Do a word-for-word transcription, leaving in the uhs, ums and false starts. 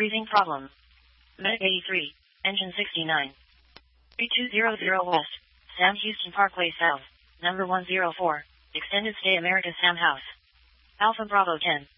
Breathing problem. Medic eighty-three, engine sixty-nine. three two zero zero West, Sam Houston Parkway South, number one zero four, extended stay America Sam House. Alpha Bravo ten.